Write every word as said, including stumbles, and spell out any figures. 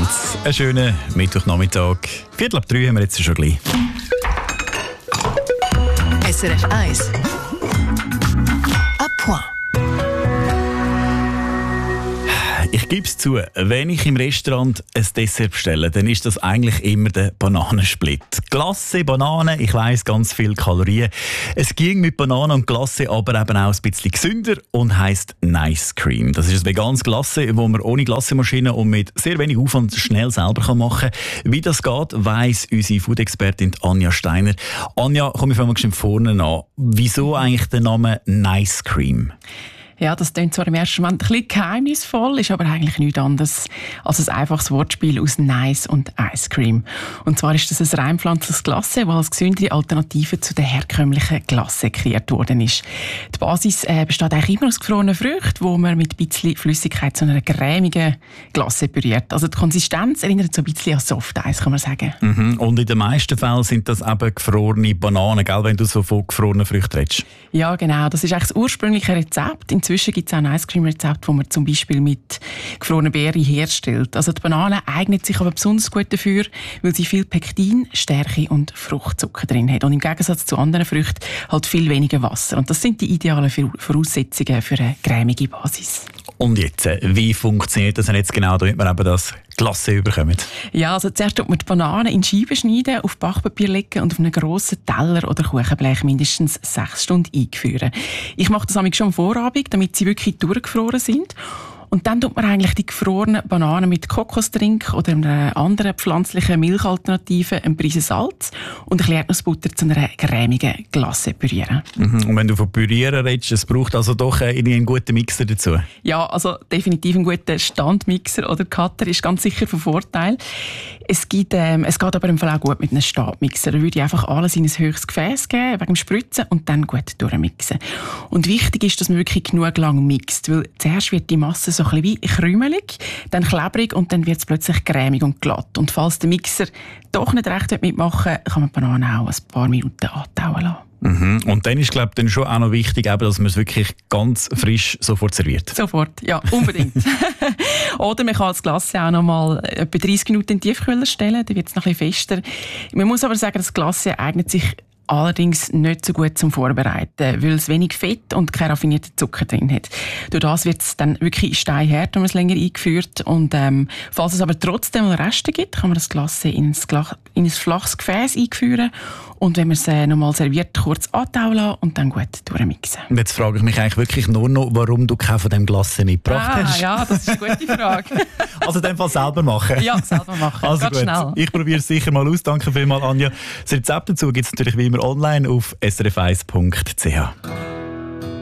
miteinander. Einen schönen Mittwochnachmittag. Viertel ab drei haben wir jetzt schon gleich. S R F eins. À point. Ich gebe es zu, wenn ich im Restaurant ein Dessert bestelle, dann ist das eigentlich immer der Bananensplit. Glace, Banane, ich weiss, ganz viele Kalorien. Es ging mit Banane und Glace aber eben auch ein bisschen gesünder und heisst Nice Cream. Das ist ein veganes Glace, das man ohne Glacemaschine und mit sehr wenig Aufwand schnell selber machen kann. Wie das geht, weiss unsere Food-Expertin Anja Steiner. Anja, komm ich mal schon vorne an. Wieso eigentlich der Name Nice Cream? Ja, das klingt zwar im ersten Moment ein bisschen geheimnisvoll, ist aber eigentlich nichts anderes als ein einfaches Wortspiel aus Nice und Ice Cream. Und zwar ist das ein rein pflanzliches Glace, das als gesündere Alternative zu der herkömmlichen Glace kreiert worden ist. Die Basis äh, besteht eigentlich immer aus gefrorenen Früchten, wo man mit ein bisschen Flüssigkeit zu einer cremigen Glace püriert. Also die Konsistenz erinnert so ein bisschen an Softeis, kann man sagen. Mhm. Und in den meisten Fällen sind das eben gefrorene Bananen, gell, wenn du so von gefrorenen Früchten redest. Ja, genau. Das ist eigentlich das ursprüngliche Rezept. Inzwischen gibt es auch ein Ice Cream Rezept, das man zum Beispiel mit gefrorenen Beeren herstellt. Also die Banane eignet sich aber besonders gut dafür, weil sie viel Pektin, Stärke und Fruchtzucker drin hat. Und im Gegensatz zu anderen Früchten halt viel weniger Wasser. Und das sind die idealen Voraussetzungen für eine cremige Basis. Und jetzt, wie funktioniert das denn jetzt genau, damit wir eben das Glace bekommen? Ja, also zuerst tut man die Bananen in Scheiben schneiden, auf Backpapier legen und auf einen grossen Teller oder Kuchenblech mindestens sechs Stunden einführen. Ich mache das nämlich schon am Vorabend, damit sie wirklich durchgefroren sind. Und dann tut man eigentlich die gefrorenen Bananen mit Kokostrink oder einer anderen pflanzlichen Milchalternative, einem Prise Salz und ein bisschen Erdnussbutter zu einer cremigen Glace pürieren. Mhm. Und wenn du von Pürieren redest, es braucht also doch einen guten Mixer dazu? Ja, also definitiv ein guter Standmixer oder Cutter ist ganz sicher von Vorteil. Es, gibt, ähm, es geht aber im Fall auch gut mit einem Stabmixer. Da würde ich einfach alles in ein höchstes Gefäß geben, wegen dem Spritzen und dann gut durchmixen. Und wichtig ist, dass man wirklich genug lang mixt, weil zuerst wird die Masse so ein bisschen wie krümelig, dann klebrig und dann wird es plötzlich cremig und glatt. Und falls der Mixer doch nicht recht mitmachen will, kann man die Bananen auch ein paar Minuten antauen lassen. Mhm. Und dann ist, glaube ich, schon auch noch wichtig, dass man es wirklich ganz frisch sofort serviert. Sofort, ja, unbedingt. Oder man kann das Glace auch noch mal etwa dreißig Minuten in den Tiefkühler stellen, dann wird es noch ein bisschen fester. Man muss aber sagen, das Glace eignet sich allerdings nicht so gut zum Vorbereiten, weil es wenig Fett und kein raffinierter Zucker drin hat. Durch das wird es dann wirklich steinhart, wenn man es länger eingeführt. Und ähm, falls es aber trotzdem mal Reste gibt, kann man das Glace in ein, Gla- in ein flaches Gefäß einführen und wenn man es äh, nochmal serviert, kurz antauen lassen und dann gut durchmixen. Und jetzt frage ich mich eigentlich wirklich nur noch, warum du keinen von dem Glace mitgebracht ah, hast. Ja, das ist eine gute Frage. Also in dem Fall selber machen? Ja, selber machen. Also ganz gut. Schnell. Ich probiere es sicher mal aus. Danke vielmals, Anja. Das Rezept dazu gibt es natürlich wie immer online auf s r f eins punkt c h.